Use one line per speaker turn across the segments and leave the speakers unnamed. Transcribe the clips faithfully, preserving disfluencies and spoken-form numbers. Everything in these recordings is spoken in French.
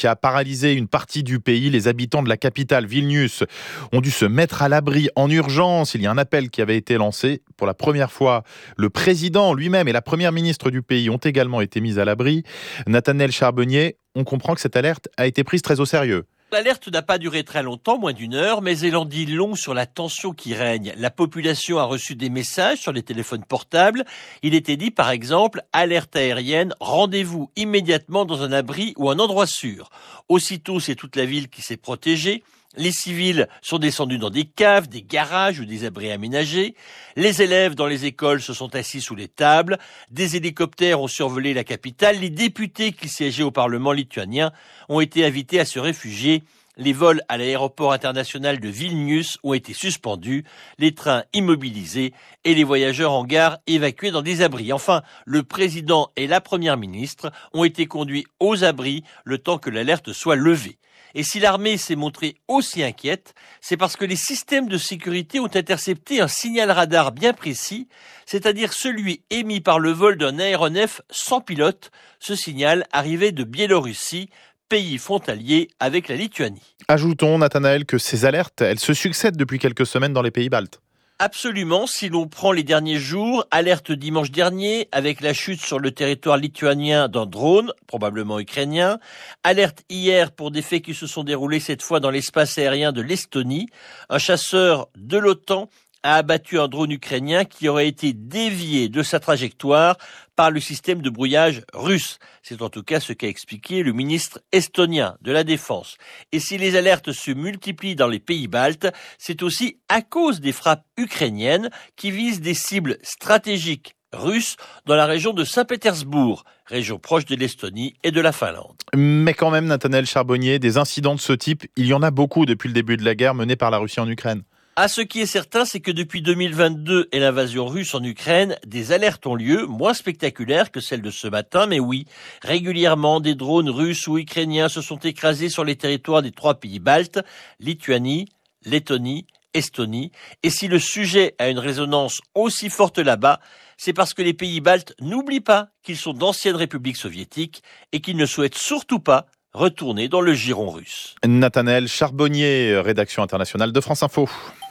qui a paralysé une partie du pays. Les habitants de la capitale, Vilnius, ont dû se mettre à l'abri en urgence. Il y a un appel qui avait été lancé. Pour la première fois, le président lui-même et la première ministre du pays ont également été mis à l'abri. Nathanaël Charbonnier, on comprend que cette alerte a été prise très au sérieux.
L'alerte n'a pas duré très longtemps, moins d'une heure, mais elle en dit long sur la tension qui règne. La population a reçu des messages sur les téléphones portables. Il était dit, par exemple, alerte aérienne, rendez-vous immédiatement dans un abri ou un endroit sûr. Aussitôt, c'est toute la ville qui s'est protégée. Les civils sont descendus dans des caves, des garages ou des abris aménagés. Les élèves dans les écoles se sont assis sous les tables. Des hélicoptères ont survolé la capitale. Les députés qui siégeaient au Parlement lituanien ont été invités à se réfugier. Les vols à l'aéroport international de Vilnius ont été suspendus, les trains immobilisés et les voyageurs en gare évacués dans des abris. Enfin, le président et la première ministre ont été conduits aux abris le temps que l'alerte soit levée. Et si l'armée s'est montrée aussi inquiète, c'est parce que les systèmes de sécurité ont intercepté un signal radar bien précis, c'est-à-dire celui émis par le vol d'un aéronef sans pilote. Ce signal arrivait de Biélorussie, pays frontalier avec la Lituanie.
Ajoutons, Nathanaël, que ces alertes, elles se succèdent depuis quelques semaines dans les pays baltes.
Absolument, si l'on prend les derniers jours, alerte dimanche dernier avec la chute sur le territoire lituanien d'un drone, probablement ukrainien, alerte hier pour des faits qui se sont déroulés cette fois dans l'espace aérien de l'Estonie, un chasseur de l'OTAN a abattu un drone ukrainien qui aurait été dévié de sa trajectoire par le système de brouillage russe. C'est en tout cas ce qu'a expliqué le ministre estonien de la Défense. Et si les alertes se multiplient dans les pays baltes, c'est aussi à cause des frappes ukrainiennes qui visent des cibles stratégiques russes dans la région de Saint-Pétersbourg, région proche de l'Estonie et de la Finlande.
Mais quand même, Nathanaël Charbonnier, des incidents de ce type, il y en a beaucoup depuis le début de la guerre menée par la Russie en Ukraine.
Ah, ce qui est certain, c'est que depuis deux mille vingt-deux et l'invasion russe en Ukraine, des alertes ont lieu, moins spectaculaires que celles de ce matin, mais oui, régulièrement, des drones russes ou ukrainiens se sont écrasés sur les territoires des trois pays baltes, Lituanie, Lettonie, Estonie. Et si le sujet a une résonance aussi forte là-bas, c'est parce que les pays baltes n'oublient pas qu'ils sont d'anciennes républiques soviétiques et qu'ils ne souhaitent surtout pas retourner dans le giron russe.
Nathanaël Charbonnier, rédaction internationale de France Info.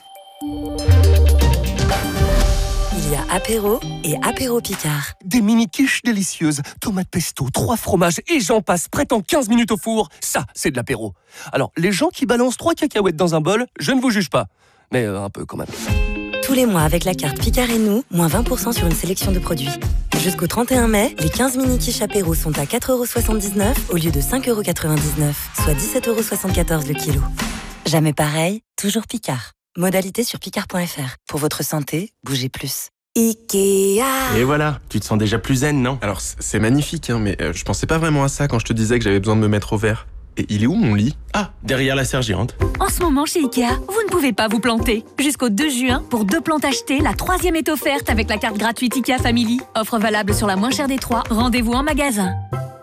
Il y a apéro et apéro Picard.
Des mini-quiches délicieuses, tomates pesto, trois fromages et j'en passe, prêt en quinze minutes au four. Ça, c'est de l'apéro. Alors, les gens qui balancent trois cacahuètes dans un bol, je ne vous juge pas. Mais euh, un peu quand même.
Tous les mois avec la carte Picard et nous, moins vingt pour cent sur une sélection de produits. Jusqu'au trente et un mai, les quinze mini-quiches apéro sont à quatre euros soixante-dix-neuf au lieu de cinq euros quatre-vingt-dix-neuf, soit dix-sept euros soixante-quatorze le kilo. Jamais pareil, toujours Picard. Modalité sur picard point f r. Pour votre santé, bougez plus. Ikea.
Et voilà, tu te sens déjà plus zen, non?
Alors, c'est magnifique, hein, mais euh, je pensais pas vraiment à ça quand je te disais que j'avais besoin de me mettre au vert. Et il est où mon lit?
Ah, derrière la serre géante.
En ce moment, chez Ikea, vous ne pouvez pas vous planter. Jusqu'au deux juin, pour deux plantes achetées, la troisième est offerte avec la carte gratuite Ikea Family. Offre valable sur la moins chère des trois. Rendez-vous en magasin.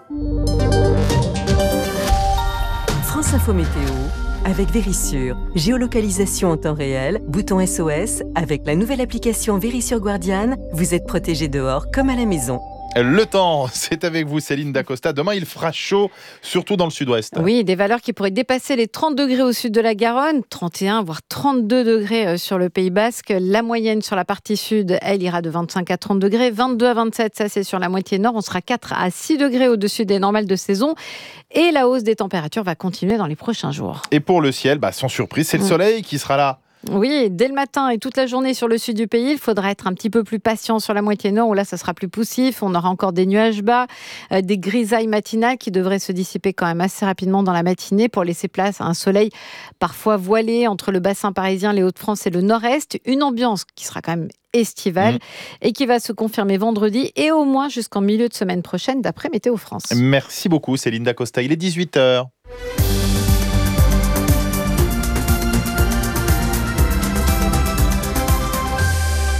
France Info Météo avec Vérissure. Géolocalisation en temps réel, bouton S O S. Avec la nouvelle application Vérissure Guardian, vous êtes protégé dehors comme à la maison.
Le temps, c'est avec vous Céline Dacosta. Demain, il fera chaud, surtout dans le sud-ouest.
Oui, des valeurs qui pourraient dépasser les trente degrés au sud de la Garonne, trente et un voire trente-deux degrés sur le Pays Basque. La moyenne sur la partie sud, elle ira de vingt-cinq à trente degrés, vingt-deux à vingt-sept, ça c'est sur la moitié nord. On sera quatre à six degrés au-dessus des normales de saison. Et la hausse des températures va continuer dans les prochains jours.
Et pour le ciel, bah, sans surprise, c'est le soleil qui sera là.
Oui, dès le matin et toute la journée sur le sud du pays, il faudra être un petit peu plus patient sur la moitié nord où là, ça sera plus poussif. On aura encore des nuages bas, euh, des grisailles matinales qui devraient se dissiper quand même assez rapidement dans la matinée pour laisser place à un soleil parfois voilé entre le bassin parisien, les Hauts-de-France et le nord-est. Une ambiance qui sera quand même estivale mmh. et qui va se confirmer vendredi et au moins jusqu'en milieu de semaine prochaine d'après Météo France.
Merci beaucoup Céline Dacosta. Il est dix-huit heures.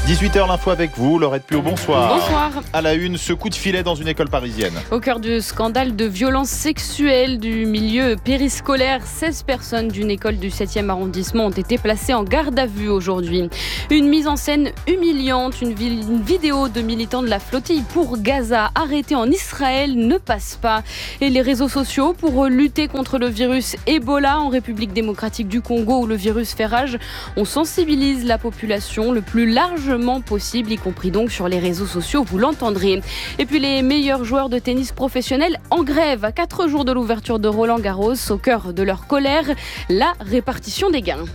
dix-huit heures, l'info avec vous, Laurette Pio, bonsoir.
Bonsoir.
À la une, ce coup de filet dans une école parisienne.
Au cœur du scandale de violences sexuelles du milieu périscolaire, seize personnes d'une école du septième arrondissement ont été placées en garde à vue aujourd'hui. Une mise en scène humiliante, une, vi- une vidéo de militants de la flottille pour Gaza arrêtés en Israël ne passe pas. Et les réseaux sociaux pour lutter contre le virus Ebola en République démocratique du Congo où le virus fait rage, on sensibilise la population le plus largement possible, y compris donc sur les réseaux sociaux, vous l'entendrez. Et puis les meilleurs joueurs de tennis professionnels en grève à quatre jours de l'ouverture de Roland Garros, au cœur de leur colère, la répartition des gains.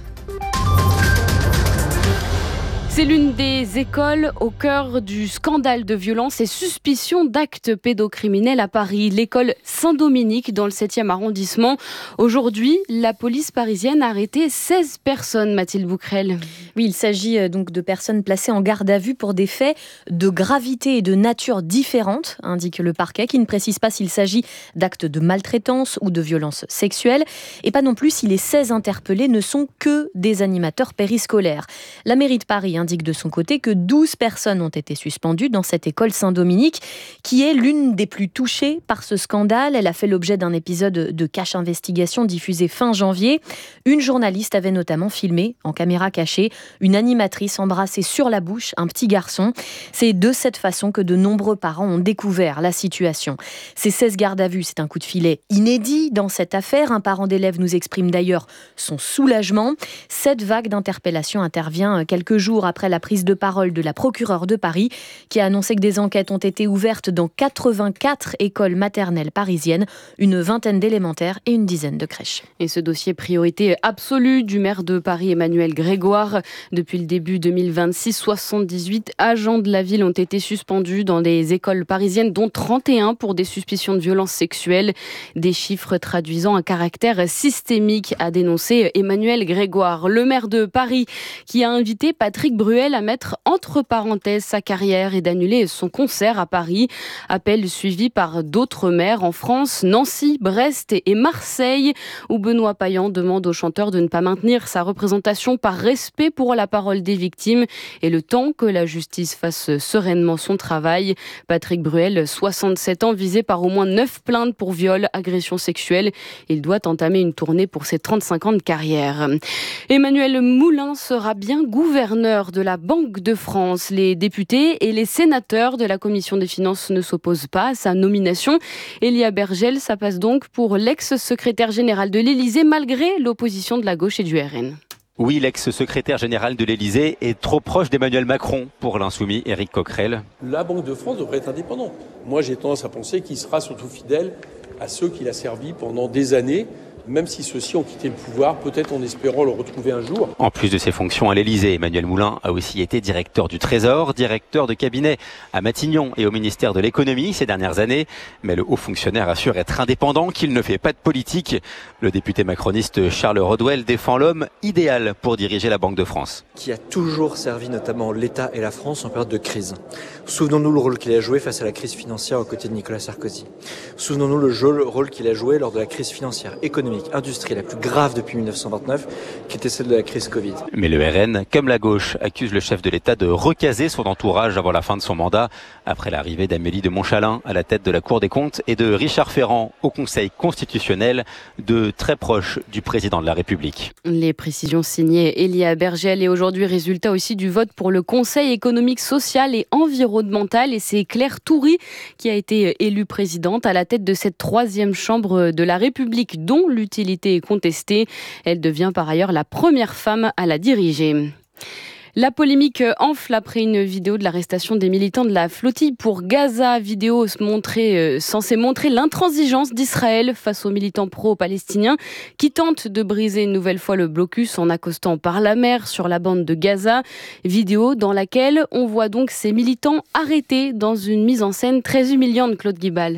C'est l'une des écoles au cœur du scandale de violence et suspicion d'actes pédocriminels à Paris. L'école Saint-Dominique dans le septième arrondissement. Aujourd'hui, la police parisienne a arrêté seize personnes, Mathilde Bouquerel.
Oui, il s'agit donc de personnes placées en garde à vue pour des faits de gravité et de nature différentes, indique le parquet, qui ne précise pas s'il s'agit d'actes de maltraitance ou de violence sexuelle, et pas non plus si les seize interpellés ne sont que des animateurs périscolaires. La mairie de Paris indique de son côté que douze personnes ont été suspendues dans cette école Saint-Dominique, qui est l'une des plus touchées par ce scandale. Elle a fait l'objet d'un épisode de Cache Investigation diffusé fin janvier. Une journaliste avait notamment filmé, en caméra cachée, une animatrice embrasser sur la bouche un petit garçon. C'est de cette façon que de nombreux parents ont découvert la situation. Ces seize gardes à vue, c'est un coup de filet inédit dans cette affaire. Un parent d'élève nous exprime d'ailleurs son soulagement. Cette vague d'interpellation intervient quelques jours après la prise de parole de la procureure de Paris, qui a annoncé que des enquêtes ont été ouvertes dans quatre-vingt-quatre écoles maternelles parisiennes, une vingtaine d'élémentaires et une dizaine de crèches.
Et ce dossier priorité absolue du maire de Paris, Emmanuel Grégoire. Depuis le début deux mille vingt-six, soixante-dix-huit agents de la ville ont été suspendus dans des écoles parisiennes, dont trente et un pour des suspicions de violences sexuelles. Des chiffres traduisant un caractère systémique, a dénoncé Emmanuel Grégoire. Le maire de Paris qui a invité Patrick Bruel à mettre entre parenthèses sa carrière et d'annuler son concert à Paris. Appel suivi par d'autres maires en France, Nancy, Brest et Marseille, où Benoît Payan demande au chanteur de ne pas maintenir sa représentation par respect pour la parole des victimes et le temps que la justice fasse sereinement son travail. Patrick Bruel, soixante-sept ans, visé par au moins neuf plaintes pour viol, agression sexuelle. Il doit entamer une tournée pour ses trente-cinq ans de carrière. Emmanuel Moulin sera bien gouverneur de la Banque de France. Les députés et les sénateurs de la Commission des finances ne s'opposent pas à sa nomination. Elia Bergel, ça passe donc pour l'ex-secrétaire général de l'Élysée, malgré l'opposition de la gauche et du R N.
Oui, l'ex-secrétaire général de l'Élysée est trop proche d'Emmanuel Macron pour l'insoumis Éric Coquerel.
La Banque de France devrait être indépendante. Moi, j'ai tendance à penser qu'il sera surtout fidèle à ceux qu'il a servi pendant des années, même si ceux-ci ont quitté le pouvoir, peut-être en espérant le retrouver un jour.
En plus de ses fonctions à l'Élysée, Emmanuel Moulin a aussi été directeur du Trésor, directeur de cabinet à Matignon et au ministère de l'Économie ces dernières années. Mais le haut fonctionnaire assure être indépendant, qu'il ne fait pas de politique. Le député macroniste Charles Rodwell défend l'homme idéal pour diriger la Banque de France.
Qui a toujours servi notamment l'État et la France en période de crise. Souvenons-nous le rôle qu'il a joué face à la crise financière aux côtés de Nicolas Sarkozy. Souvenons-nous le, jeu, le rôle qu'il a joué lors de la crise financière économique industrie la plus grave depuis mille neuf cent vingt-neuf, qui était celle de la crise Covid.
Mais le R N, comme la gauche, accuse le chef de l'État de recaser son entourage avant la fin de son mandat, après l'arrivée d'Amélie de Montchalin à la tête de la Cour des comptes et de Richard Ferrand au Conseil constitutionnel, de très proche du président de la République.
Les précisions signées Elia Bergel et aujourd'hui résultat aussi du vote pour le Conseil économique, social et environnemental, et c'est Claire Toury qui a été élue présidente à la tête de cette troisième chambre de la République dont l'utilité est contestée. Elle devient par ailleurs la première femme à la diriger. La polémique enfle après une vidéo de l'arrestation des militants de la flottille pour Gaza. Vidéo montrer, euh, censée montrer l'intransigeance d'Israël face aux militants pro-palestiniens qui tentent de briser une nouvelle fois le blocus en accostant par la mer sur la bande de Gaza. Vidéo dans laquelle on voit donc ces militants arrêtés dans une mise en scène très humiliante, Claude Guibal.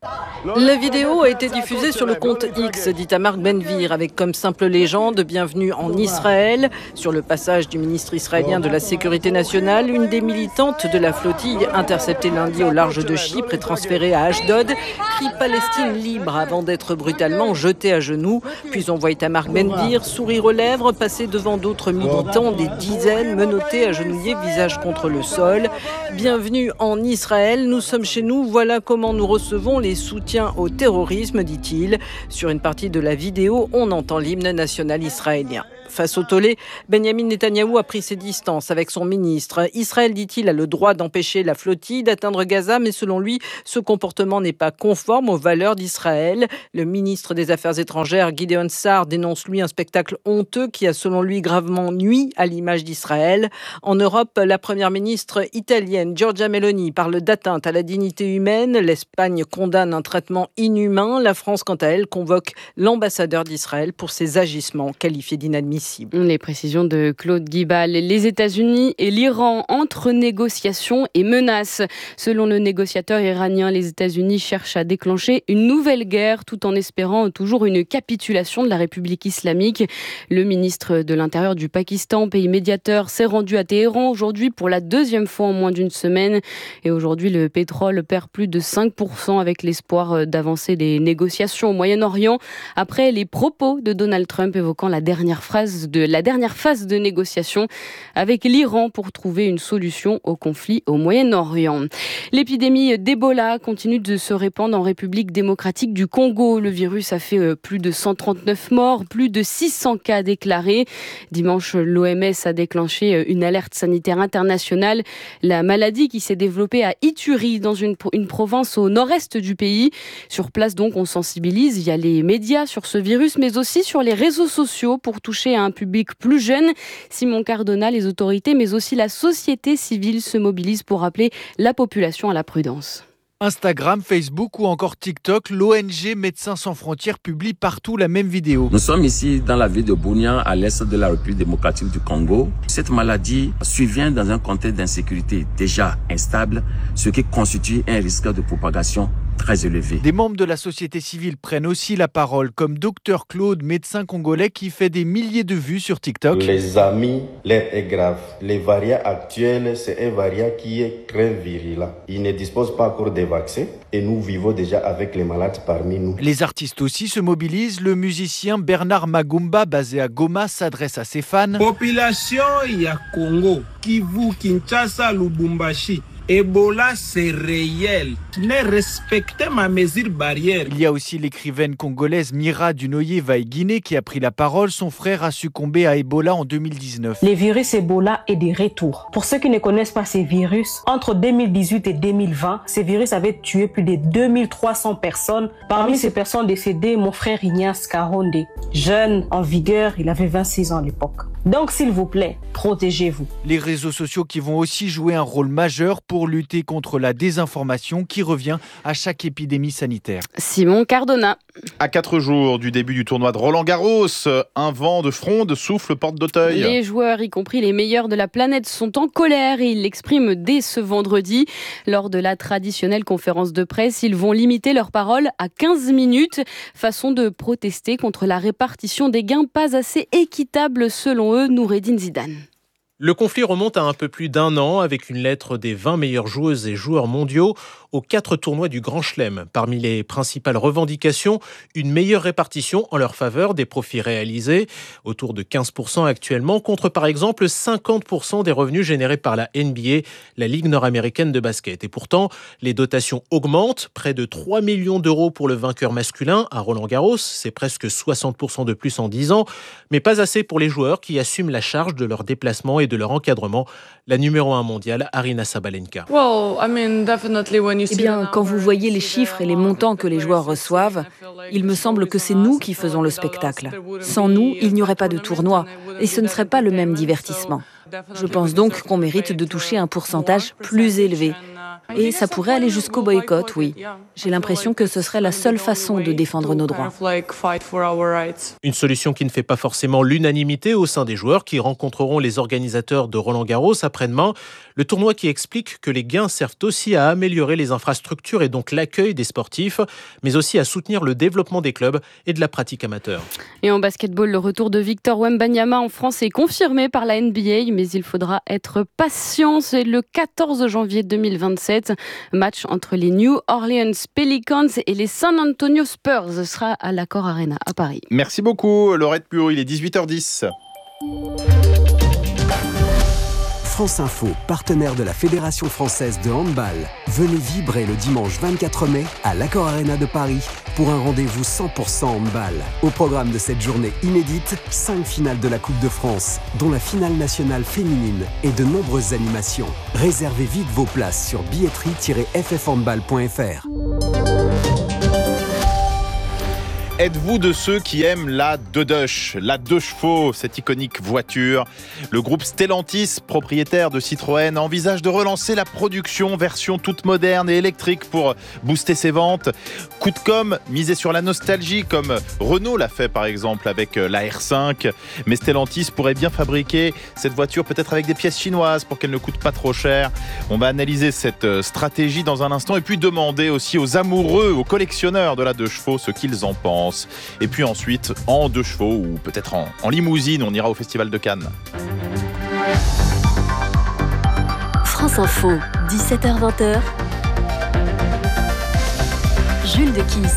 La vidéo a été diffusée sur le compte X d'Itamar Ben-Gvir avec comme simple légende « Bienvenue en Israël ». Sur le passage du ministre israélien de la Sécurité nationale, une des militantes de la flottille interceptée lundi au large de Chypre et transférée à Ashdod crie « Palestine libre » avant d'être brutalement jetée à genoux. Puis on voit Itamar Ben-Gvir, sourire aux lèvres, passer devant d'autres militants, des dizaines menottés, agenouillés, visage contre le sol. « Bienvenue en Israël, nous sommes chez nous, voilà comment nous recevons les soutien au terrorisme, dit-il. Sur une partie de la vidéo, on entend l'hymne national israélien. Face au tollé, Benjamin Netanyahou a pris ses distances avec son ministre. Israël, dit-il, a le droit d'empêcher la flottille d'atteindre Gaza, mais selon lui, ce comportement n'est pas conforme aux valeurs d'Israël. Le ministre des Affaires étrangères, Gideon Sa'ar, dénonce lui un spectacle honteux qui a selon lui gravement nui à l'image d'Israël. En Europe, la première ministre italienne, Giorgia Meloni, parle d'atteinte à la dignité humaine. L'Espagne condamne un traitement inhumain. La France, quant à elle, convoque l'ambassadeur d'Israël pour ses agissements qualifiés d'inadmissibles.
Les précisions de Claude Guibal. Les États-Unis et l'Iran entre négociations et menaces. Selon le négociateur iranien, les États-Unis cherchent à déclencher une nouvelle guerre tout en espérant toujours une capitulation de la République islamique. Le ministre de l'Intérieur du Pakistan, pays médiateur, s'est rendu à Téhéran aujourd'hui pour la deuxième fois en moins d'une semaine. Et aujourd'hui, le pétrole perd plus de cinq pour cent avec l'espoir d'avancer des négociations au Moyen-Orient après les propos de Donald Trump évoquant la dernière phrase de la dernière phase de négociation avec l'Iran pour trouver une solution au conflit au Moyen-Orient. L'épidémie d'Ebola continue de se répandre en République démocratique du Congo. Le virus a fait plus de cent trente-neuf morts, plus de six cents cas déclarés. Dimanche, l'O M S a déclenché une alerte sanitaire internationale. La maladie qui s'est développée à Ituri, dans une, une province au nord-est du pays. Sur place, donc, on sensibilise via les médias sur ce virus, mais aussi sur les réseaux sociaux pour toucher à un public plus jeune. Simon Cardona, les autorités, mais aussi la société civile se mobilisent pour appeler la population à la prudence.
Instagram, Facebook ou encore TikTok, l'O N G Médecins sans frontières publie partout la même vidéo.
Nous sommes ici dans la ville de Bunia, à l'est de la République démocratique du Congo. Cette maladie survient dans un contexte d'insécurité déjà instable, ce qui constitue un risque de propagation très élevé.
Des membres de la société civile prennent aussi la parole, comme Docteur Claude, médecin congolais qui fait des milliers de vues sur TikTok.
Les amis, l'air est grave. Les variants actuels, c'est un variant qui est très virulent. Il ne dispose pas encore des vaccins et nous vivons déjà avec les malades parmi nous.
Les artistes aussi se mobilisent. Le musicien Bernard Magumba, basé à Goma, s'adresse à ses fans.
Population ya Congo, Kivu, Kinshasa, Lubumbashi. Ebola, c'est réel. Ne respectez ma mesure barrière.
Il y a aussi l'écrivaine congolaise Mira Dunoyer Vaïguiné qui a pris la parole. Son frère a succombé à Ebola en deux mille dix-neuf.
Le virus Ebola est de retour. Pour ceux qui ne connaissent pas ces virus, entre deux mille dix-huit et deux mille vingt, ces virus avaient tué plus de deux mille trois cents personnes. Parmi ces personnes décédées, mon frère Ignace Karonde, jeune, en vigueur, il avait vingt-six ans à l'époque. Donc, s'il vous plaît, protégez-vous.
Les réseaux sociaux qui vont aussi jouer un rôle majeur pour lutter contre la désinformation qui revient à chaque épidémie sanitaire.
Simon Cardona.
À quatre jours du début du tournoi de Roland-Garros, un vent de fronde souffle porte d'Auteuil.
Les joueurs, y compris les meilleurs de la planète, sont en colère et ils l'expriment dès ce vendredi. Lors de la traditionnelle conférence de presse, ils vont limiter leur parole à quinze minutes. Façon de protester contre la répartition des gains pas assez équitable selon eux, Noureddine Zidane.
Le conflit remonte à un peu plus d'un an avec une lettre des vingt meilleures joueuses et joueurs mondiaux aux quatre tournois du Grand Chelem. Parmi les principales revendications, une meilleure répartition en leur faveur des profits réalisés, autour de quinze pour cent actuellement, contre par exemple cinquante pour cent des revenus générés par la N B A, la Ligue nord-américaine de basket. Et pourtant, les dotations augmentent, près de trois millions d'euros pour le vainqueur masculin à Roland-Garros, c'est presque soixante pour cent de plus en dix ans, mais pas assez pour les joueurs qui assument la charge de leur déplacement et de leur encadrement. La numéro un mondiale, Aryna Sabalenka.
Well, I mean, definitely when you... Eh bien, quand vous voyez les chiffres et les montants que les joueurs reçoivent, il me semble que c'est nous qui faisons le spectacle. Sans nous, il n'y aurait pas de tournoi et ce ne serait pas le même divertissement. Je pense donc qu'on mérite de toucher un pourcentage plus élevé. Et ça pourrait aller jusqu'au boycott, oui. J'ai l'impression que ce serait la seule façon de défendre nos droits.
Une solution qui ne fait pas forcément l'unanimité au sein des joueurs qui rencontreront les organisateurs de Roland-Garros après-demain. Le tournoi qui explique que les gains servent aussi à améliorer les infrastructures et donc l'accueil des sportifs, mais aussi à soutenir le développement des clubs et de la pratique amateur.
Et en basketball, le retour de Victor Wembanyama en France est confirmé par la N B A, mais il faudra être patient. C'est le quatorze janvier deux mille vingt-sept. Match entre les New Orleans Pelicans et les San Antonio Spurs sera à l'Accor Arena à Paris.
Merci beaucoup, Laurette Puot. Il est dix-huit heures dix.
France Info, partenaire de la Fédération française de handball. Venez vibrer le dimanche vingt-quatre mai à l'Accor Arena de Paris pour un rendez-vous cent pour cent handball. Au programme de cette journée inédite, cinq finales de la Coupe de France, dont la finale nationale féminine et de nombreuses animations. Réservez vite vos places sur billetterie tiret f f handball point f r.
Êtes-vous de ceux qui aiment la Deux-Deux, la deux chevaux, cette iconique voiture? Le groupe Stellantis, propriétaire de Citroën, envisage de relancer la production version toute moderne et électrique pour booster ses ventes. Coup de com', miser sur la nostalgie comme Renault l'a fait par exemple avec la R cinq. Mais Stellantis pourrait bien fabriquer cette voiture peut-être avec des pièces chinoises pour qu'elle ne coûte pas trop cher. On va analyser cette stratégie dans un instant et puis demander aussi aux amoureux, aux collectionneurs de la deux chevaux ce qu'ils en pensent. Et puis ensuite, en deux chevaux ou peut-être en, en limousine, on ira au Festival de Cannes.
France Info, dix-sept heures vingt. Jules de Kiss.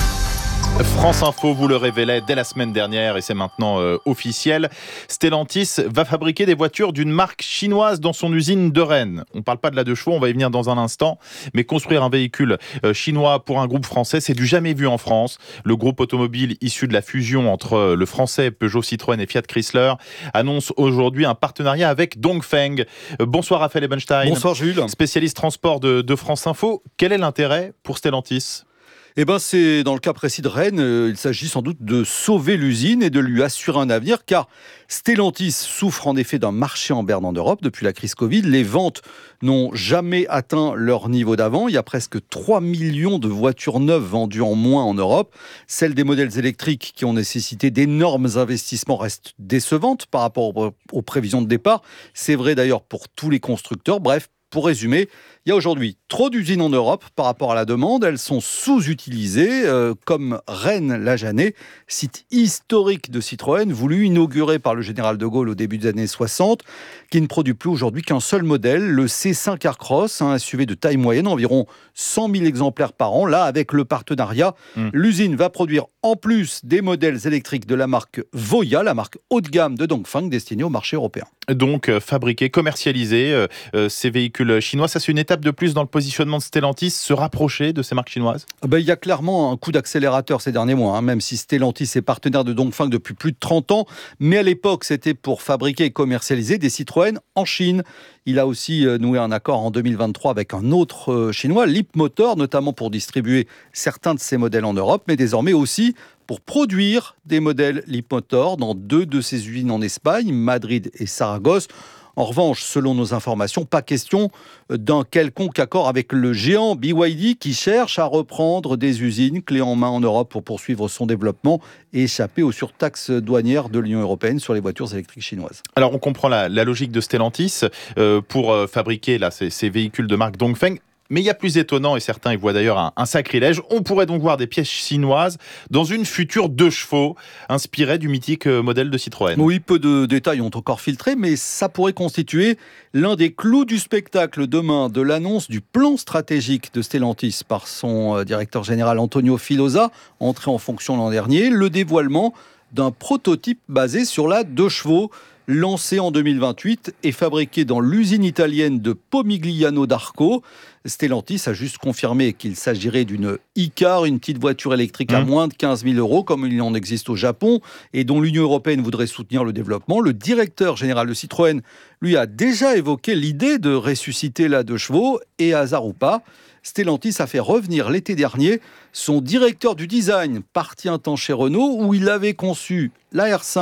France Info vous le révélait dès la semaine dernière et c'est maintenant euh, officiel. Stellantis va fabriquer des voitures d'une marque chinoise dans son usine de Rennes. On ne parle pas de la deux chevaux, on va y venir dans un instant. Mais construire un véhicule euh, chinois pour un groupe français, c'est du jamais vu en France. Le groupe automobile issu de la fusion entre euh, le français Peugeot, Citroën et Fiat Chrysler annonce aujourd'hui un partenariat avec Dongfeng. Euh, bonsoir Raphaël Ebenstein.
Bonsoir Jules.
Spécialiste transport de, de France Info. Quel est l'intérêt pour Stellantis ?
Eh ben, c'est dans le cas précis de Rennes, euh, il s'agit sans doute de sauver l'usine et de lui assurer un avenir, car Stellantis souffre en effet d'un marché en berne en Europe depuis la crise Covid. Les ventes n'ont jamais atteint leur niveau d'avant. Il y a presque trois millions de voitures neuves vendues en moins en Europe. Celles des modèles électriques qui ont nécessité d'énormes investissements restent décevantes par rapport aux prévisions de départ. C'est vrai d'ailleurs pour tous les constructeurs. Bref, pour résumer, il y a aujourd'hui trop d'usines en Europe par rapport à la demande. Elles sont sous-utilisées, euh, comme Rennes-la-Janée, site historique de Citroën, voulu inaugurer par le général de Gaulle au début des années soixante, qui ne produit plus aujourd'hui qu'un seul modèle, le C cinq Aircross, un S U V de taille moyenne, environ cent mille exemplaires par an. Là, avec le partenariat, mmh. l'usine va produire en plus des modèles électriques de la marque Voya, la marque haut de gamme de Dongfeng, destinée au marché européen.
Donc, euh, fabriquer, commercialiser euh, euh, ces véhicules chinois, ça c'est une étape de plus dans le positionnement de Stellantis, se rapprocher de ces marques chinoises ?
Ben, il y a clairement un coup d'accélérateur ces derniers mois, hein, même si Stellantis est partenaire de Dongfeng depuis plus de trente ans. Mais à l'époque, c'était pour fabriquer et commercialiser des Citroën en Chine. Il a aussi noué un accord en deux mille vingt-trois avec un autre euh, chinois, Leapmotor, notamment pour distribuer certains de ses modèles en Europe, mais désormais aussi pour produire des modèles Leapmotor dans deux de ses usines en Espagne, Madrid et Saragosse. En revanche, selon nos informations, pas question d'un quelconque accord avec le géant B Y D qui cherche à reprendre des usines clés en main en Europe pour poursuivre son développement et échapper aux surtaxes douanières de l'Union européenne sur les voitures électriques chinoises.
Alors on comprend la, la logique de Stellantis euh, pour euh, fabriquer là, ces, ces véhicules de marque Dongfeng. Mais il y a plus étonnant, et certains y voient d'ailleurs un, un sacrilège, on pourrait donc voir des pièces chinoises dans une future deux chevaux, inspirée du mythique modèle de Citroën.
Oui, peu de détails ont encore filtré, mais ça pourrait constituer l'un des clous du spectacle demain de l'annonce du plan stratégique de Stellantis par son directeur général Antonio Filosa, entré en fonction l'an dernier, le dévoilement d'un prototype basé sur la deux chevaux, lancé en deux mille vingt-huit et fabriqué dans l'usine italienne de Pomigliano d'Arco. Stellantis a juste confirmé qu'il s'agirait d'une e-car, une petite voiture électrique à mmh. moins de quinze mille euros, comme il en existe au Japon, et dont l'Union européenne voudrait soutenir le développement. Le directeur général de Citroën, lui, a déjà évoqué l'idée de ressusciter la deux chevaux, et hasard ou pas, Stellantis a fait revenir l'été dernier son directeur du design, parti un temps chez Renault, où il avait conçu la R cinq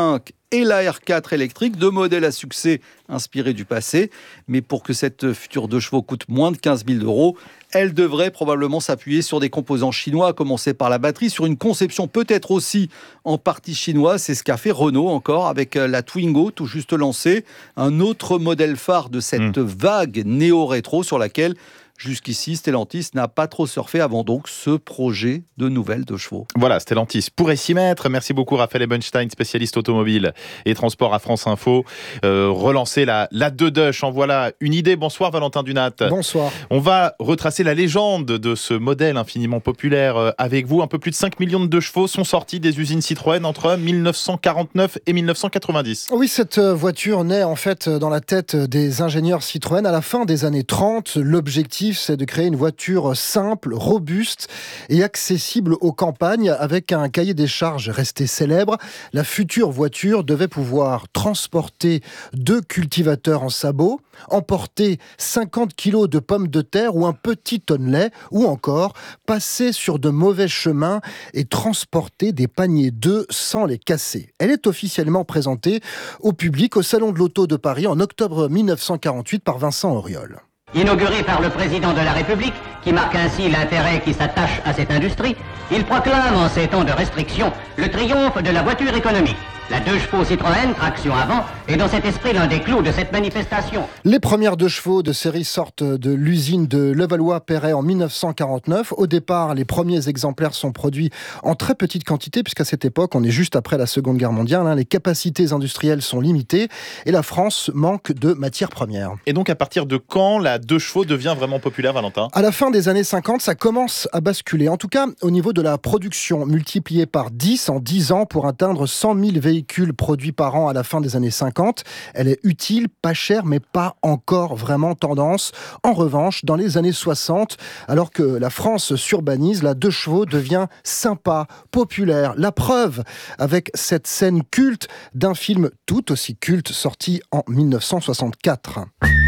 et la R quatre électrique, deux modèles à succès inspirés du passé. Mais pour que cette future deux chevaux coûte moins de quinze mille euros, elle devrait probablement s'appuyer sur des composants chinois, à commencer par la batterie, sur une conception peut-être aussi en partie chinoise. C'est ce qu'a fait Renault encore avec la Twingo, tout juste lancée, un autre modèle phare de cette mmh. vague néo-rétro sur laquelle jusqu'ici, Stellantis n'a pas trop surfé avant donc ce projet de nouvelle deux chevaux.
Voilà, Stellantis pourrait s'y mettre. Merci beaucoup Raphaël Ebenstein, spécialiste automobile et transport à France Info. Euh, relancer la, la deux Dush, en voilà une idée. Bonsoir Valentin Dunat.
Bonsoir.
On va retracer la légende de ce modèle infiniment populaire avec vous. Un peu plus de cinq millions de deux chevaux sont sortis des usines Citroën entre dix-neuf cent quarante-neuf et dix-neuf cent quatre-vingt-dix.
Oui, cette voiture naît en fait dans la tête des ingénieurs Citroën à la fin des années trente. L'objectif, c'est de créer une voiture simple, robuste et accessible aux campagnes avec un cahier des charges resté célèbre. La future voiture devait pouvoir transporter deux cultivateurs en sabot, emporter cinquante kilos de pommes de terre ou un petit tonnelet, ou encore passer sur de mauvais chemins et transporter des paniers d'œufs sans les casser. Elle est officiellement présentée au public au Salon de l'Auto de Paris en octobre dix-neuf cent quarante-huit par Vincent Auriol.
Inauguré par le président de la République, qui marque ainsi l'intérêt qui s'attache à cette industrie, il proclame en ces temps de restriction le triomphe de la voiture économique. La deux chevaux Citroën, traction avant, est dans cet esprit l'un des clous de cette manifestation.
Les premières deux chevaux de série sortent de l'usine de Levallois-Perret en dix-neuf cent quarante-neuf. Au départ, les premiers exemplaires sont produits en très petite quantité, puisqu'à cette époque, on est juste après la Seconde Guerre mondiale, hein, les capacités industrielles sont limitées et la France manque de matières premières.
Et donc, à partir de quand la deux chevaux devient vraiment populaire, Valentin ?
À la fin des années cinquante, ça commence à basculer. En tout cas, au niveau de la production, multipliée par dix en dix ans pour atteindre cent mille véhicules produits par an à la fin des années cinquante. Elle est utile, pas chère, mais pas encore vraiment tendance. En revanche, dans les années soixante, alors que la France s'urbanise, la deux chevaux devient sympa, populaire. La preuve avec cette scène culte d'un film tout aussi culte sorti en dix-neuf cent soixante-quatre.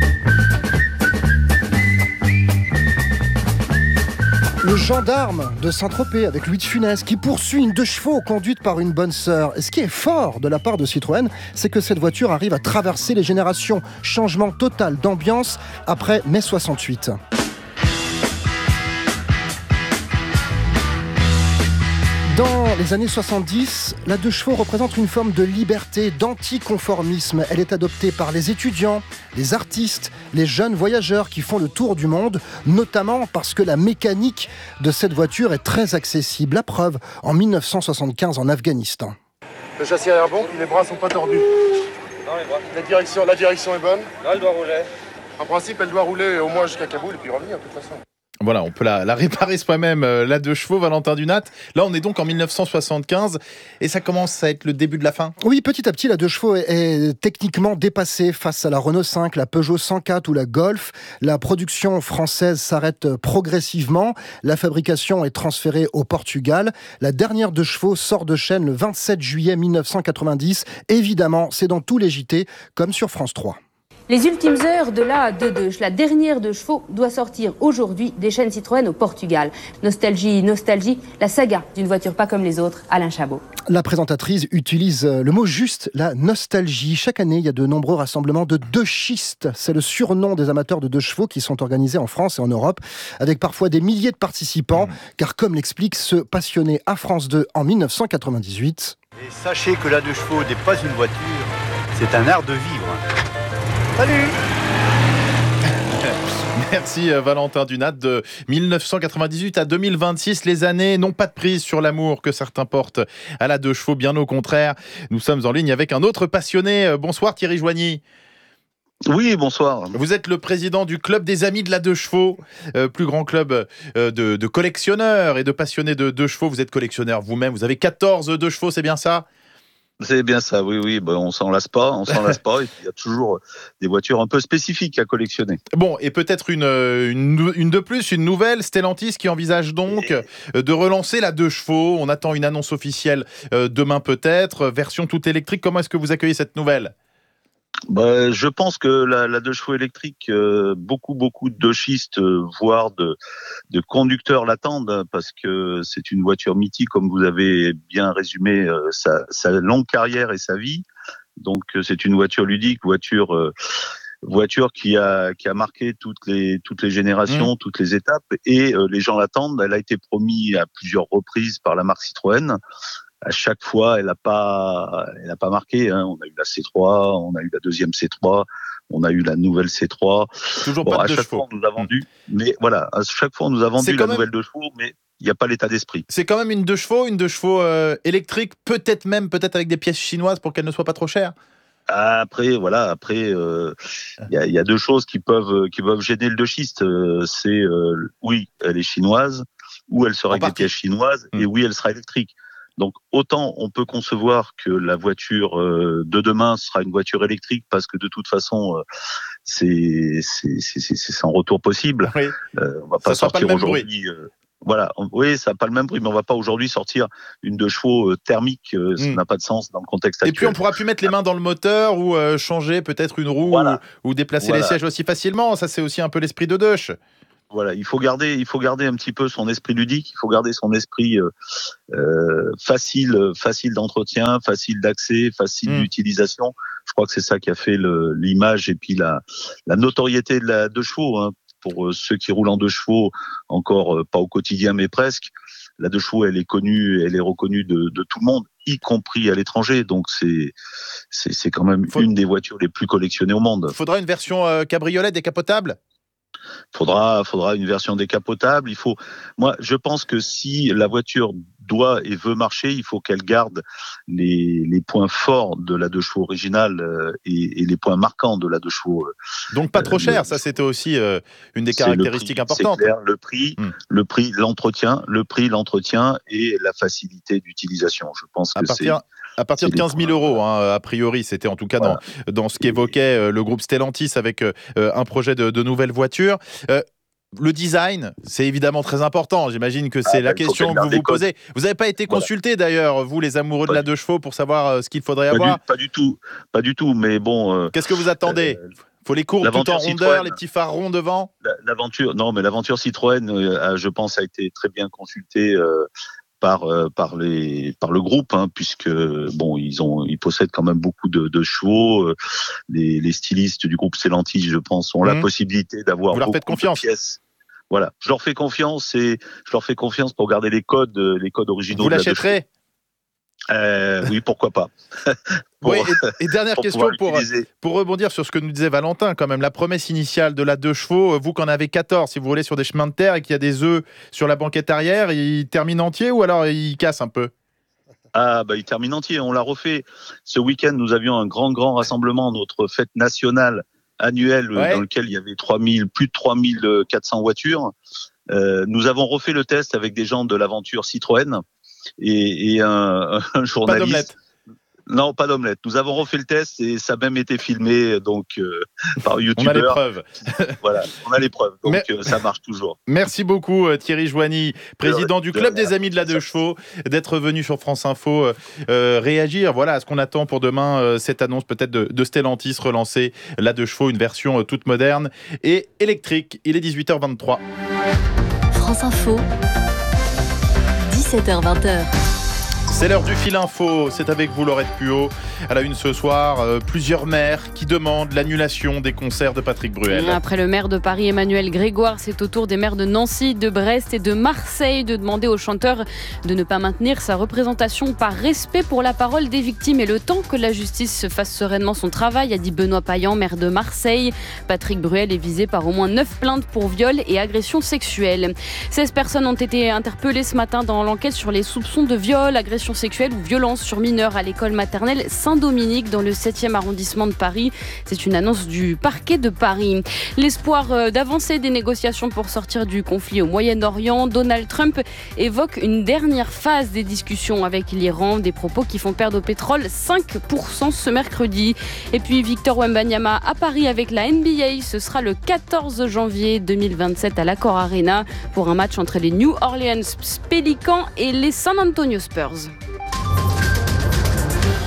Le gendarme de Saint-Tropez avec Louis de Funès qui poursuit une deux chevaux conduite par une bonne sœur. Et ce qui est fort de la part de Citroën, c'est que cette voiture arrive à traverser les générations. Changement total d'ambiance après mai soixante-huit. Dans les années soixante-dix, la deux chevaux représente une forme de liberté, d'anticonformisme. Elle est adoptée par les étudiants, les artistes, les jeunes voyageurs qui font le tour du monde, notamment parce que la mécanique de cette voiture est très accessible. La preuve, en dix-neuf cent soixante-quinze en Afghanistan.
Le châssis arrière bon, puis les bras sont pas tordus. Non, les bras. La direction, la direction est bonne. Là, elle doit rouler. En principe, elle doit rouler au moins jusqu'à Kaboul et puis revenir de toute façon.
Voilà, on peut la, la réparer soi-même, euh, la deux chevaux, Valentin Dunat. Là, on est donc en dix-neuf cent soixante-quinze et ça commence à être le début de la fin.
Oui, petit à petit, la deux chevaux est, est techniquement dépassée face à la Renault cinq, la Peugeot cent quatre ou la Golf. La production française s'arrête progressivement. La fabrication est transférée au Portugal. La dernière deux chevaux sort de chaîne le vingt-sept juillet dix-neuf cent quatre-vingt-dix. Évidemment, c'est dans tous les J T, comme sur France trois.
Les ultimes heures de la deux Dush, la dernière deux chevaux, doit sortir aujourd'hui des chaînes Citroën au Portugal. Nostalgie, nostalgie, la saga d'une voiture pas comme les autres, Alain Chabot.
La présentatrice utilise le mot juste, la nostalgie. Chaque année, il y a de nombreux rassemblements de deux-schistes. C'est le surnom des amateurs de deux chevaux qui sont organisés en France et en Europe, avec parfois des milliers de participants. Mmh. Car comme l'explique ce passionné à France deux en dix-neuf cent quatre-vingt-dix-huit...
Et sachez que la deux chevaux n'est pas une voiture, c'est un art de vivre. Salut.
Merci Valentin Dunat. De dix-neuf cent quatre-vingt-dix-huit à deux mille vingt-six, les années n'ont pas de prise sur l'amour que certains portent à la deux chevaux, bien au contraire. Nous sommes en ligne avec un autre passionné. Bonsoir Thierry Joigny.
Oui, bonsoir.
Vous êtes le président du club des amis de la deux chevaux, euh, plus grand club euh, de, de collectionneurs et de passionnés de deux chevaux. Vous êtes collectionneur vous-même, vous avez quatorze deux chevaux, c'est bien ça ?
C'est bien ça, oui, oui. Ben, on s'en lasse pas, on s'en lasse pas. Et puis, il y a toujours des voitures un peu spécifiques à collectionner.
Bon, et peut-être une, une, une de plus, une nouvelle, Stellantis qui envisage donc et... de relancer la deux chevaux. On attend une annonce officielle demain peut-être, version toute électrique. Comment est-ce que vous accueillez cette nouvelle ?
Bah, je pense que la, la deux chevaux électrique, euh, beaucoup, beaucoup de deux-schistes, euh, voire de, de conducteurs l'attendent, parce que c'est une voiture mythique, comme vous avez bien résumé euh, sa, sa longue carrière et sa vie. Donc c'est une voiture ludique, voiture euh, voiture qui a qui a marqué toutes les toutes les générations, mmh. toutes les étapes, et euh, les gens l'attendent. Elle a été promise à plusieurs reprises par la marque Citroën. À chaque fois, elle n'a pas elle a pas marqué. Hein. On a eu la C trois, on a eu la deuxième C trois, on a eu la nouvelle C trois.
Toujours
bon,
pas de
à
deux
chaque
chevaux.
fois, on nous a vendu. Mais voilà, à chaque fois, on nous a vendu la même... nouvelle deux chevaux, mais il n'y a pas l'état d'esprit.
C'est quand même une deux chevaux, une deux chevaux euh, électrique, peut-être même peut-être avec des pièces chinoises pour qu'elle ne soit pas trop chère.
Après, voilà, après, il euh, y, a, y a deux choses qui peuvent qui peuvent gêner le deux schiste. Euh, c'est euh, oui, elle est chinoise, ou elle sera en avec partie. des pièces chinoises, mmh. et oui, elle sera électrique. Donc autant on peut concevoir que la voiture euh, de demain sera une voiture électrique, parce que de toute façon euh, c'est c'est c'est c'est sans retour possible. Oui. Euh, on va pas
ça
sortir aujourd'hui. Euh, Voilà, oui, ça n'a pas le même bruit, mais on va pas aujourd'hui sortir une deux chevaux euh, thermique, euh, ça mmh. n'a pas de sens dans le contexte actuel.
Et puis on pourra plus mettre les mains dans le moteur ou euh, changer peut-être une roue, voilà. ou, ou déplacer voilà. les sièges aussi facilement. Ça, c'est aussi un peu l'esprit de Deutsch.
Voilà, il faut garder, il faut garder un petit peu son esprit ludique, il faut garder son esprit euh, euh, facile, facile d'entretien, facile d'accès, facile mmh. d'utilisation. Je crois que c'est ça qui a fait le, l'image et puis la, la notoriété de la deux chevaux. Hein. Pour ceux qui roulent en deux chevaux, encore pas au quotidien, mais presque. La deux chevaux, elle est connue, elle est reconnue de, de tout le monde, y compris à l'étranger. Donc c'est c'est, c'est quand même Faut... une des voitures les plus collectionnées au monde.
Faudra une version euh, cabriolet décapotable ?
Faudra, faudra une version décapotable. Il faut, moi, je pense que si la voiture doit et veut marcher, il faut qu'elle garde les, les points forts de la deux chevaux originale euh, et, et les points marquants de la deux chevaux. Euh,
Donc pas trop euh, cher, le, ça c'était aussi euh, une des caractéristiques
prix,
importantes.
C'est clair, le prix, hum. le prix, l'entretien, le prix, l'entretien et la facilité d'utilisation. Je pense que
à partir,
c'est
à partir de quinze mille euros, hein, a priori, c'était en tout cas voilà. dans dans ce qu'évoquait euh, le groupe Stellantis avec euh, un projet de, de nouvelle voiture. Euh, Le design, c'est évidemment très important. J'imagine que c'est ah, la question que vous vous posez. Vous n'avez pas été voilà. consulté d'ailleurs, vous les amoureux pas de la deux chevaux, pour savoir euh, ce qu'il faudrait
pas
avoir
du, Pas du tout, pas du tout. Mais bon. Euh,
Qu'est-ce que vous attendez euh, Faut les courbes tout en rondeur, Citroën, les petits phares ronds devant.
L'aventure, non, mais l'aventure Citroën, euh, je pense, a été très bien consultée. Euh, par euh, par les par le groupe, hein, puisque bon, ils ont ils possèdent quand même beaucoup de, de chevaux. Euh, les, les stylistes du groupe Stellantis, je pense, ont mmh. la possibilité d'avoir
Vous leur
beaucoup
faites confiance.
de pièces. Voilà, je leur fais confiance et je leur fais confiance pour garder les codes, les codes originaux.
Vous l'achèterez ?
Euh, oui, pourquoi pas.
pour, oui, et, et dernière pour question pour, pour rebondir sur ce que nous disait Valentin, quand même, la promesse initiale de la deux chevaux, vous qui en avez quatorze, si vous roulez sur des chemins de terre et qu'il y a des œufs sur la banquette arrière, il termine entier ou alors il casse un peu ?
Ah, bah, il termine entier, on l'a refait. Ce week-end, nous avions un grand, grand rassemblement, notre fête nationale annuelle, ouais. dans lequel il y avait trois mille, plus de trois mille quatre cents voitures. Euh, nous avons refait le test avec des gens de l'aventure Citroën et, et un, un journaliste.
Pas d'omelette.
Non, pas d'omelette. Nous avons refait le test et ça a même été filmé donc euh, par YouTubeur.
On a les preuves.
Voilà, on a les preuves. Donc Mais... euh, ça marche toujours.
Merci beaucoup Thierry Joigny, président du Club des Amis de la Deux Chevaux, d'être venu sur France Info euh, réagir. Voilà à ce qu'on attend pour demain, euh, cette annonce peut-être de, de Stellantis relancer la Deux Chevaux, une version euh, toute moderne et électrique. Il est dix-huit heures vingt-trois.
France Info, dix-sept heures vingt.
C'est l'heure du fil info, c'est avec vous Laurette Puot. À la une ce soir, euh, plusieurs maires qui demandent l'annulation des concerts de Patrick Bruel.
Après le maire de Paris, Emmanuel Grégoire, c'est au tour des maires de Nancy, de Brest et de Marseille de demander au chanteur de ne pas maintenir sa représentation par respect pour la parole des victimes et le temps que la justice fasse sereinement son travail, a dit Benoît Payan, maire de Marseille. Patrick Bruel est visé par au moins neuf plaintes pour viol et agression sexuelle. seize personnes ont été interpellées ce matin dans l'enquête sur les soupçons de viol, agression sexuelle ou violence sur mineurs à l'école maternelle Saint-Dominique dans le septième arrondissement de Paris. C'est une annonce du parquet de Paris. L'espoir d'avancer des négociations pour sortir du conflit au Moyen-Orient, Donald Trump évoque une dernière phase des discussions avec l'Iran, des propos qui font perdre au pétrole cinq pour cent ce mercredi. Et puis Victor Wembanyama à Paris avec la N B A, ce sera le quatorze janvier deux mille vingt-sept à l'Accor Arena pour un match entre les New Orleans Pelicans et les San Antonio Spurs.
France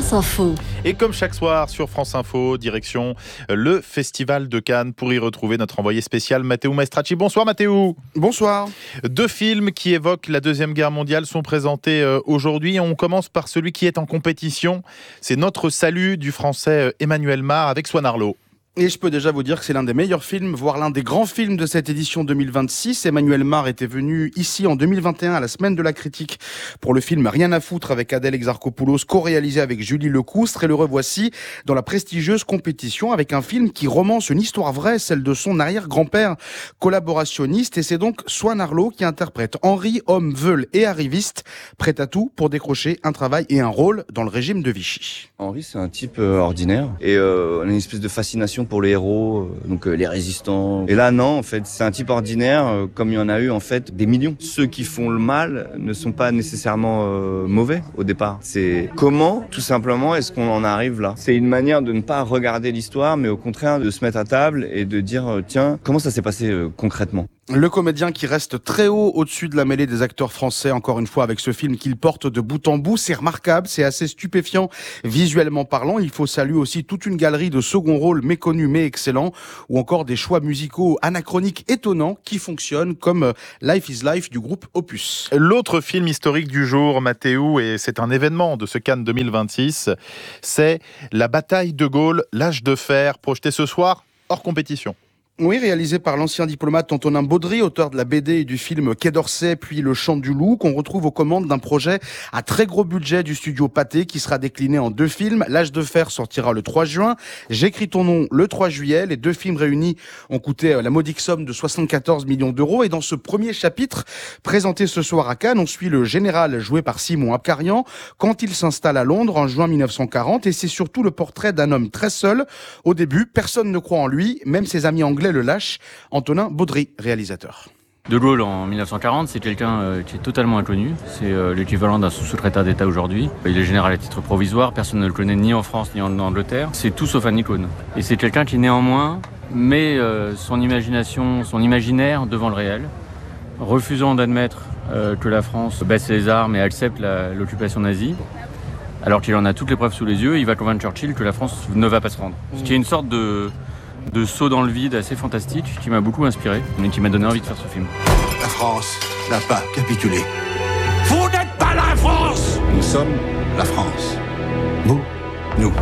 France Info.
Et comme chaque soir sur France Info, direction le Festival de Cannes pour y retrouver notre envoyé spécial Matteo Maestracci. Bonsoir Matteo.
Bonsoir.
Deux films qui évoquent la Deuxième Guerre mondiale sont présentés aujourd'hui. On commence par celui qui est en compétition. C'est Notre salut du français Emmanuel Mar avec Swan Arlo.
Et je peux déjà vous dire que c'est l'un des meilleurs films, voire l'un des grands films de cette édition deux mille vingt-six. Emmanuel Mar était venu ici en deux mille vingt et un à la Semaine de la Critique pour le film Rien à foutre avec Adèle Exarchopoulos, co-réalisé avec Julie Lecoustre. Et le revoici dans la prestigieuse compétition avec un film qui romance une histoire vraie, celle de son arrière-grand-père collaborationniste. Et c'est donc Swan Arlo qui interprète Henri, homme veule et arriviste, prêt à tout pour décrocher un travail et un rôle dans le régime de Vichy.
Henri, c'est un type euh, ordinaire et euh, on a une espèce de fascination pour les héros, euh, donc euh, les résistants. Et là, non, en fait, c'est un type ordinaire, euh, comme il y en a eu, en fait, des millions. Ceux qui font le mal ne sont pas nécessairement euh, mauvais, au départ. C'est comment, tout simplement, est-ce qu'on en arrive là ? C'est une manière de ne pas regarder l'histoire, mais au contraire, de se mettre à table et de dire, euh, tiens, comment ça s'est passé euh, concrètement ?
Le comédien qui reste très haut au-dessus de la mêlée des acteurs français, encore une fois avec ce film qu'il porte de bout en bout, c'est remarquable, c'est assez stupéfiant visuellement parlant. Il faut saluer aussi toute une galerie de second rôles méconnus mais excellents, ou encore des choix musicaux anachroniques étonnants qui fonctionnent, comme Life is Life du groupe Opus.
L'autre film historique du jour, Matteo, et c'est un événement de ce Cannes deux mille vingt-six, c'est La bataille de Gaulle, l'âge de fer, projeté ce soir hors compétition.
Oui, réalisé par l'ancien diplomate Antonin Baudry, auteur de la B D et du film Quai d'Orsay, puis Le Chant du Loup, qu'on retrouve aux commandes d'un projet à très gros budget du studio Pathé, qui sera décliné en deux films. L'âge de fer sortira le trois juin. J'écris ton nom le trois juillet. Les deux films réunis ont coûté la modique somme de soixante-quatorze millions d'euros. Et dans ce premier chapitre, présenté ce soir à Cannes, on suit le général joué par Simon Abkarian quand il s'installe à Londres en juin mille neuf cent quarante. Et c'est surtout le portrait d'un homme très seul. Au début, personne ne croit en lui, même ses amis anglais le lâche. Antonin Baudry, réalisateur.
De Gaulle en mille neuf cent quarante, c'est quelqu'un euh, qui est totalement inconnu. C'est euh, l'équivalent d'un sous-secrétaire d'État aujourd'hui. Il est général à titre provisoire, personne ne le connaît ni en France ni en Angleterre. C'est tout sauf un icône. Et c'est quelqu'un qui néanmoins met euh, son imagination, son imaginaire devant le réel, refusant d'admettre euh, que la France baisse les armes et accepte la, l'occupation nazie. Alors qu'il en a toutes les preuves sous les yeux, il va convaincre Churchill que la France ne va pas se rendre. Ce qui est une sorte de... de saut dans le vide assez fantastique qui m'a beaucoup inspiré et qui m'a donné envie de faire ce film.
La France n'a pas capitulé. Vous n'êtes pas la France! Nous sommes la France. Vous, nous.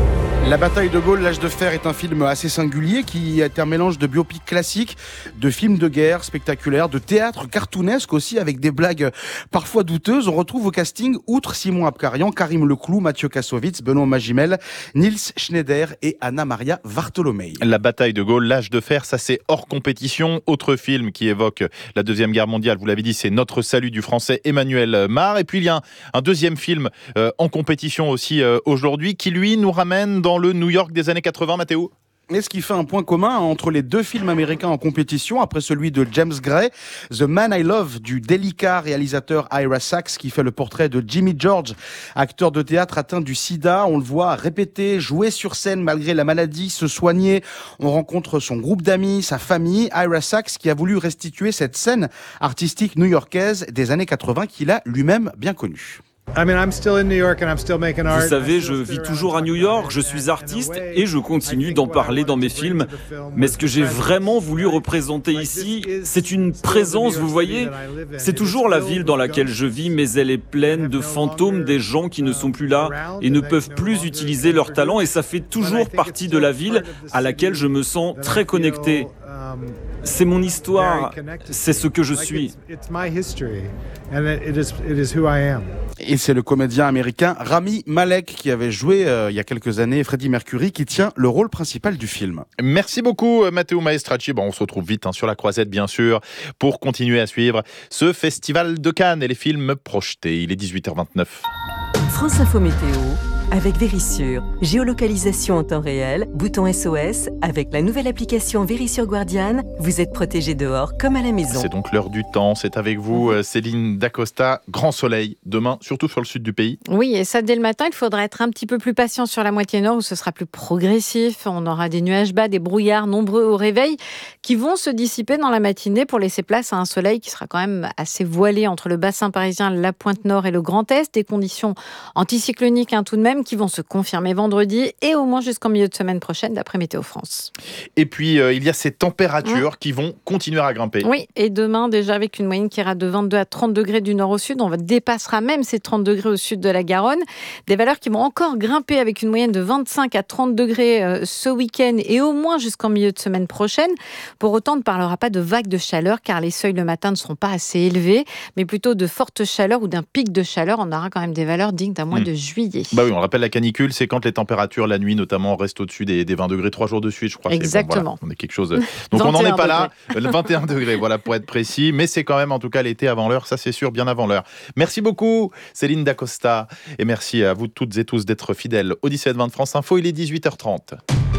La bataille de Gaulle, l'âge de fer est un film assez singulier qui est un mélange de biopic classique, de films de guerre spectaculaires, de théâtre cartoonesque aussi avec des blagues parfois douteuses. On retrouve au casting, outre Simon Abkarian, Karim Leclou, Mathieu Kassovitz, Benoît Magimel, Nils Schneider et Anna-Maria Vartolomei.
La bataille de Gaulle, l'âge de fer, ça c'est hors compétition. Autre film qui évoque la Deuxième Guerre mondiale, vous l'avez dit, c'est Notre salut du français Emmanuel Mar. Et puis il y a un, un deuxième film euh, en compétition aussi euh, aujourd'hui qui lui nous ramène dans le New York des années quatre-vingts, Matteo.
Et ce qui fait un point commun entre les deux films américains en compétition, après celui de James Gray, The Man I Love du délicat réalisateur Ira Sachs, qui fait le portrait de Jimmy George, acteur de théâtre atteint du sida. On le voit répéter, jouer sur scène malgré la maladie, se soigner. On rencontre son groupe d'amis, sa famille. Ira Sachs qui a voulu restituer cette scène artistique new-yorkaise des années quatre-vingts qu'il a lui-même bien connue.
Vous savez, je vis toujours à New York, je suis artiste et je continue d'en parler dans mes films. Mais ce que j'ai vraiment voulu représenter ici, c'est une présence, vous voyez. C'est toujours la ville dans laquelle je vis, mais elle est pleine de fantômes des gens qui ne sont plus là et ne peuvent plus utiliser leur talent. Et ça fait toujours partie de la ville à laquelle je me sens très connecté. C'est mon histoire, c'est ce que je suis.
Et c'est le comédien américain Rami Malek qui avait joué euh, il y a quelques années Freddie Mercury qui tient le rôle principal du film.
Merci beaucoup Matteo Maestracci. Bon, on se retrouve vite hein, sur la croisette bien sûr pour continuer à suivre ce festival de Cannes et les films projetés. Il est dix-huit heures vingt-neuf.
France Info Météo avec Vérissure. Géolocalisation en temps réel, bouton S O S. Avec la nouvelle application Vérissure Guardian, vous êtes protégé dehors comme à la maison.
C'est donc l'heure du temps. C'est avec vous, Céline Dacosta. Grand soleil demain, surtout sur le sud du pays.
Oui, et ça dès le matin. Il faudra être un petit peu plus patient sur la moitié nord où ce sera plus progressif. On aura des nuages bas, des brouillards nombreux au réveil qui vont se dissiper dans la matinée pour laisser place à un soleil qui sera quand même assez voilé entre le bassin parisien, la pointe nord et le Grand Est. Des conditions anticycloniques hein, tout de même extrêmes qui vont se confirmer vendredi et au moins jusqu'en milieu de semaine prochaine d'après Météo France.
Et puis, euh, il y a ces températures mmh. qui vont continuer à grimper.
Oui, et demain déjà avec une moyenne qui ira de vingt-deux à trente degrés du nord au sud. On dépassera même ces trente degrés au sud de la Garonne. Des valeurs qui vont encore grimper avec une moyenne de vingt-cinq à trente degrés euh, ce week-end et au moins jusqu'en milieu de semaine prochaine. Pour autant, on ne parlera pas de vague de chaleur car les seuils le matin ne seront pas assez élevés, mais plutôt de forte chaleur ou d'un pic de chaleur. On aura quand même des valeurs dignes d'un mois mmh. de juillet.
Bah oui, on rappelle la canicule, c'est quand les températures la nuit notamment restent au-dessus des, des vingt degrés trois jours de suite, je crois.
Exactement.
C'est, bon, voilà, on est quelque chose. Donc on n'en est pas là. vingt et un degrés, voilà pour être précis, mais c'est quand même en tout cas l'été avant l'heure, ça c'est sûr, bien avant l'heure. Merci beaucoup Céline Dacosta et merci à vous toutes et tous d'être fidèles au dix-sept vingt de France Info. Il est dix-huit heures trente.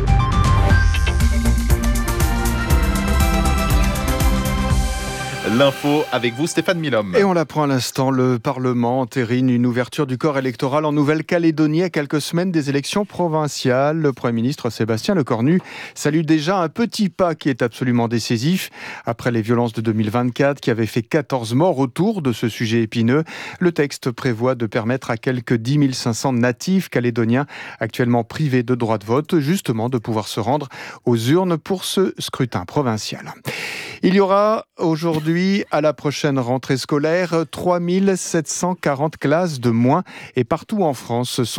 L'info avec vous, Stéphane Milhomme.
Et on l'apprend à l'instant, le Parlement entérine une ouverture du corps électoral en Nouvelle-Calédonie à quelques semaines des élections provinciales. Le Premier ministre Sébastien Lecornu salue déjà un petit pas qui est absolument décisif. Après les violences de deux mille vingt-quatre qui avaient fait quatorze morts autour de ce sujet épineux, le texte prévoit de permettre à quelques dix mille cinq cents natifs calédoniens actuellement privés de droit de vote, justement de pouvoir se rendre aux urnes pour ce scrutin provincial. Il y aura aujourd'hui, à la prochaine rentrée scolaire, trois mille sept cent quarante classes de moins et partout en France.